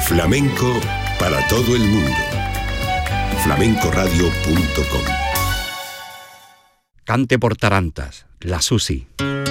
Flamenco para todo el mundo. flamencoradio.com. Cante por tarantas, la Susi.